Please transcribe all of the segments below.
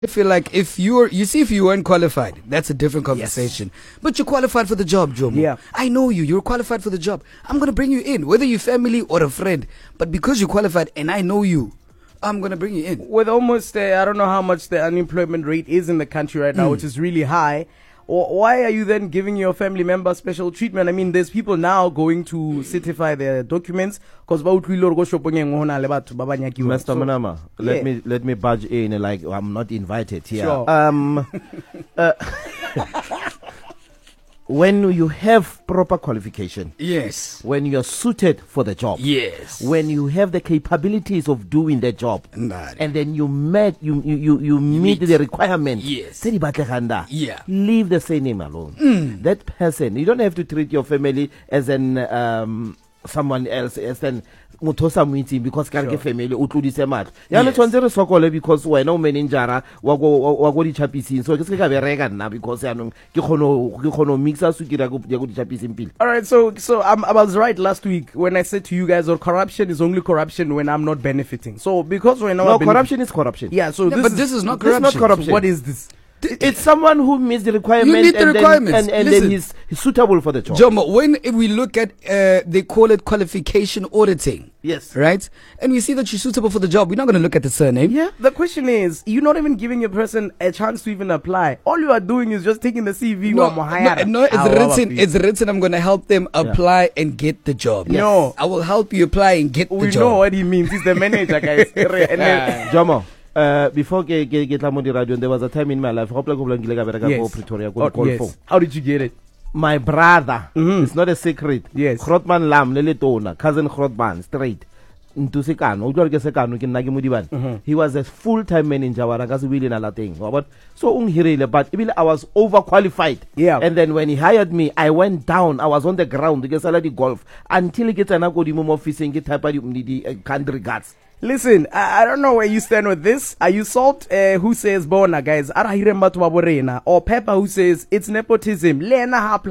I feel like if you weren't qualified, that's a different conversation. Yes. But you're qualified for the job, Jomo. Yeah. I know you. You're qualified for the job. I'm going to bring you in, whether you're family or a friend. But because you're qualified and I know you, I'm going to bring you in. With almost, I don't know how much the unemployment rate is in the country right now, which is really high. Why are you then giving your family member special treatment? I mean, there's people now going to certify their documents because Mr. Manama, let me budge in like I'm not invited here. Sure. When you have proper qualification, yes. When you're suited for the job, yes. When you have the capabilities of doing the job, and then you meet the requirement, yes. Yeah. Leave the surname alone. That person, you don't have to treat your family as an someone else, as an muthosa meeting because karke family utludise mat ya le tshwantse re sokole because wena o managera wa go di chapising so ke se ka bereka nna because yanong ke khono mixa sukira go ya go di chapising pile. All right, so I was right last week when I said to you guys, corruption is only corruption when I'm not benefiting. So because when corruption is corruption. Yeah, so this is not corruption. This is not corruption. So what is this? It's someone who meets the requirement. You meet the requirements. And then he's suitable for the job. Jomo, when we look at, they call it qualification auditing. Yes. Right? And we see that you're suitable for the job. We're not going to look at the surname. Yeah. The question is, you're not even giving a person a chance to even apply. All you are doing is just taking the CV. No, it's written. I'm going to help them apply and get the job. Yes. No. I will help you apply and get the job. We know what he means. He's the manager, guys. Jomo. Before get on the radio, there was a time in my life. Yes. How did you get it? My brother, it's not a secret. Yes. Krotman Lam, Leletona, cousin Krotman, straight. He was a full-time manager. But I was overqualified. Yeah. And then when he hired me, I went down. I was on the ground because I like golf until he gets an office and get type of country guards. Listen, I don't know where you stand with this. Are you Salt who says Bona guys? Or Pepper who says it's nepotism? We must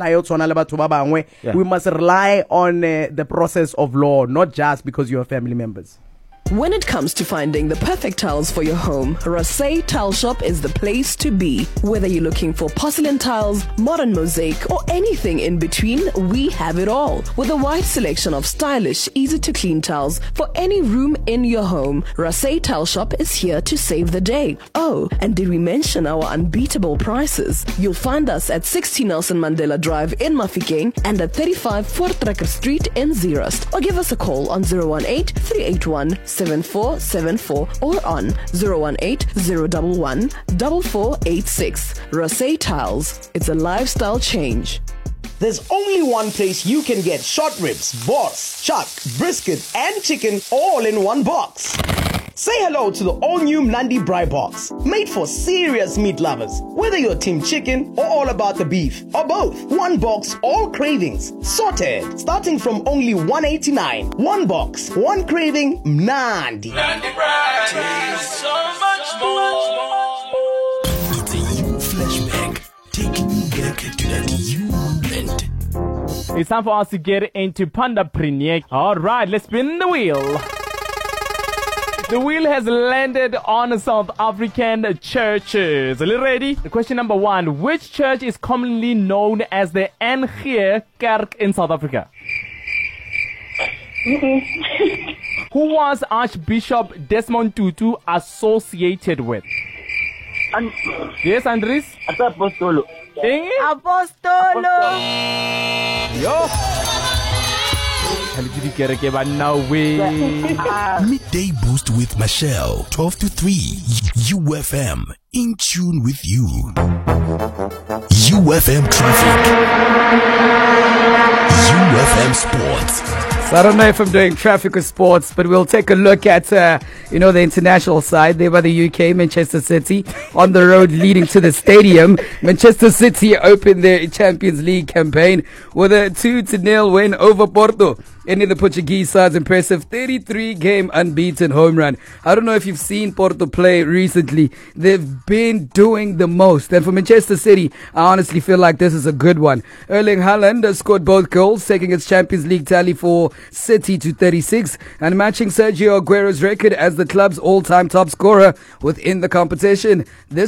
rely on the process of law, not just because you're family members. When it comes to finding the perfect tiles for your home, Rasay Tile Shop is the place to be. Whether you're looking for porcelain tiles, modern mosaic, or anything in between, we have it all. With a wide selection of stylish, easy-to-clean tiles for any room in your home, Rasay Tile Shop is here to save the day. Oh, and did we mention our unbeatable prices? You'll find us at 60 Nelson Mandela Drive in Mafikeng and at 35 Voortrekker Street in Zeerust. Or give us a call on 018-381-7474 or on 018-011-4486. Rasay Tiles. It's a lifestyle change. There's only one place you can get short ribs, boss, chuck, brisket, and chicken all in one box. Say hello to the all-new Nandi Braai Box, made for serious meat lovers. Whether you're team chicken or all about the beef, or both, one box, all cravings, sorted, starting from only $189. One box, one craving, Nandi. Nandi Braai, tastes so much more. It's a you flashback, taking you back to that you moment. It's time for us to get into Panda Priniek. All right, let's spin the wheel. The wheel has landed on South African churches. Are you ready? Question number 1. Which church is commonly known as the NG Kerk in South Africa? Who was Archbishop Desmond Tutu associated with? Yes, Andres? Apostolo. Apostolo. Yo. Midday Boost with Michelle, 12 to 3. UFM, in tune with you. UFM traffic. UFM sports. So I don't know if I'm doing traffic or sports, but we'll take a look at, the international side. There by the UK, Manchester City, on the road leading to the stadium. Manchester City opened their Champions League campaign with a 2-0 win over Porto. Any of the Portuguese side's impressive 33-game unbeaten home run. I don't know if you've seen Porto play recently. They've been doing the most. And for Manchester City, I honestly feel like this is a good one. Erling Haaland has scored both goals, taking its Champions League tally for City to 36 and matching Sergio Aguero's record as the club's all-time top scorer within the competition. This